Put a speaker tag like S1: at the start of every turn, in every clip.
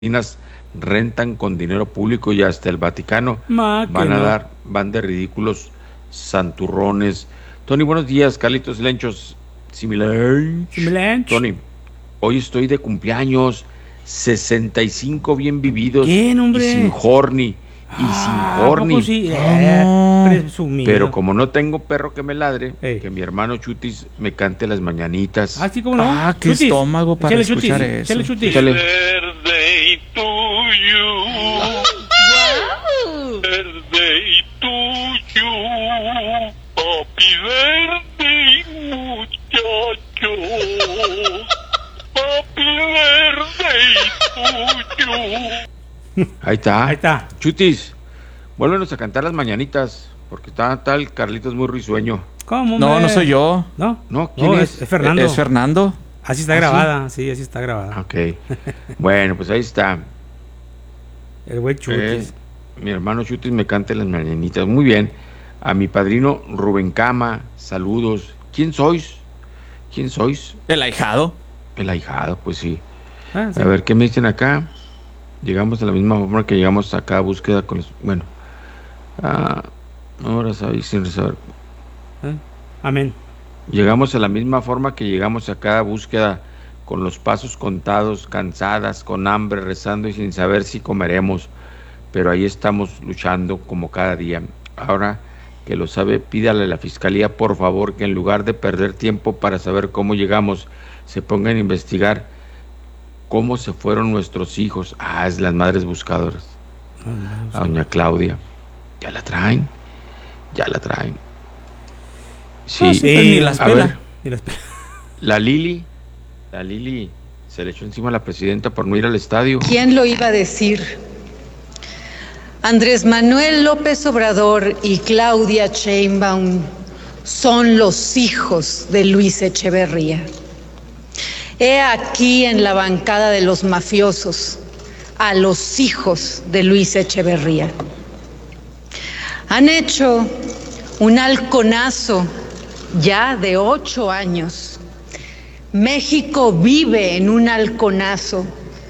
S1: rentan con dinero público y hasta el Vaticano van de ridículos santurrones. Tony, buenos días, Carlitos Lenchos, similar. Tony, hoy estoy de cumpleaños, 65 bien vividos.
S2: ¿Quién, hombre?
S1: Y sin horny.
S2: Sí?
S1: Pero como no tengo perro que me ladre, que mi hermano Chutis me cante las mañanitas.
S2: Sí, cómo no.
S3: Qué Chutis, estómago para
S2: échale
S3: escuchar
S2: Chutis,
S3: eso.
S2: Échale Chutis.
S1: Échale.
S4: Birthday to you.
S5: Wow.
S4: Birthday to you. Happy birthday, muchacho. Happy birthday to you.
S1: Ahí está.
S2: Ahí está.
S1: Chutis, vuélvenos a cantar las mañanitas, porque está tal Carlitos muy risueño.
S2: ¿Cómo,
S3: No,
S2: hombre?
S3: no soy yo.
S1: No, ¿quién es?
S2: Es Fernando.
S3: ¿Es Fernando?
S2: Así está grabada, sí, así está grabada.
S1: Ok. Bueno, pues ahí está.
S2: El güey Chutis.
S1: Mi hermano Chutis me cante las mañanitas. Muy bien. A mi padrino Rubén Cama, saludos. ¿Quién sois?
S3: El ahijado.
S1: El ahijado, pues sí.
S2: Sí.
S1: A ver, ¿qué me dicen acá? Llegamos de la misma forma que llegamos acá a búsqueda con los... Bueno. Ahora sabéis sin saber.
S2: Amén.
S1: Llegamos a la misma forma que llegamos a cada búsqueda, con los pasos contados, cansadas, con hambre, rezando y sin saber si comeremos. Pero ahí estamos luchando como cada día. Ahora que lo sabe, pídale a la fiscalía, por favor, que en lugar de perder tiempo para saber cómo llegamos, se pongan a investigar cómo se fueron nuestros hijos. Es las madres buscadoras. A doña Claudia. Ya la traen. Sí,
S3: ni las pela.
S1: La Lili se le echó encima a la presidenta por no ir al estadio.
S6: ¿Quién lo iba a decir? Andrés Manuel López Obrador y Claudia Sheinbaum son los hijos de Luis Echeverría. He aquí en la bancada de los mafiosos a los hijos de Luis Echeverría. Han hecho un halconazo ya de 8 años. México vive en un halconazo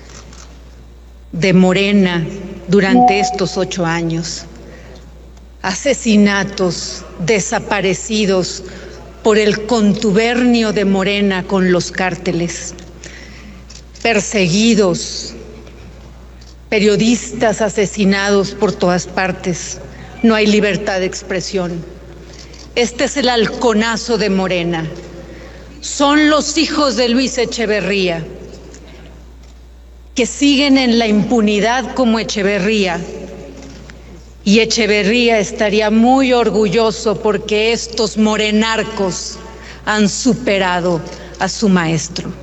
S6: de Morena durante estos 8 años. Asesinatos, desaparecidos por el contubernio de Morena con los cárteles, perseguidos, periodistas asesinados por todas partes. No hay libertad de expresión. Este es el halconazo de Morena. Son los hijos de Luis Echeverría, que siguen en la impunidad como Echeverría. Y Echeverría estaría muy orgulloso porque estos morenarcos han superado a su maestro.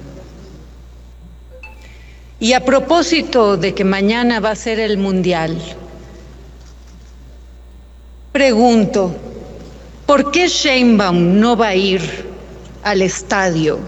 S6: Y a propósito de que mañana va a ser el Mundial, pregunto, ¿por qué Sheinbaum no va a ir al estadio?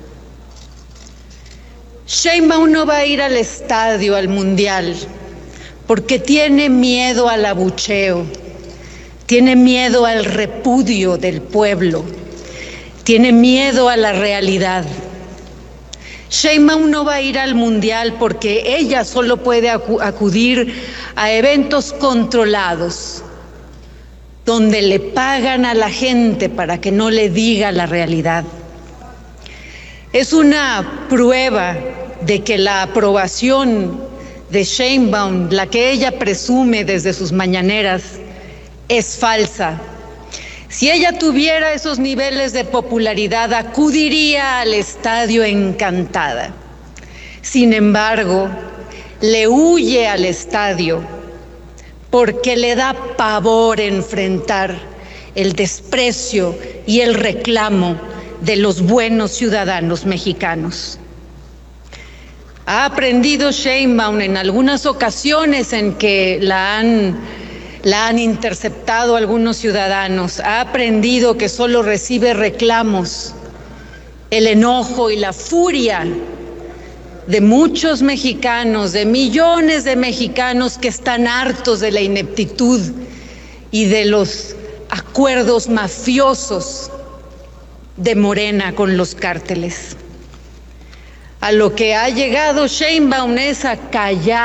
S6: Sheinbaum no va a ir al estadio, al Mundial, porque tiene miedo al abucheo, tiene miedo al repudio del pueblo, tiene miedo a la realidad. Sheinbaum no va a ir al Mundial porque ella solo puede acudir a eventos controlados, donde le pagan a la gente para que no le diga la realidad. Es una prueba de que la aprobación de Sheinbaum, la que ella presume desde sus mañaneras, es falsa. Si ella tuviera esos niveles de popularidad, acudiría al estadio encantada. Sin embargo, le huye al estadio porque le da pavor enfrentar el desprecio y el reclamo de los buenos ciudadanos mexicanos. Ha aprendido Sheinbaum en algunas ocasiones en que la han interceptado algunos ciudadanos, ha aprendido que solo recibe reclamos, el enojo y la furia de muchos mexicanos, de millones de mexicanos que están hartos de la ineptitud y de los acuerdos mafiosos de Morena con los cárteles. A lo que ha llegado Sheinbaum es a callar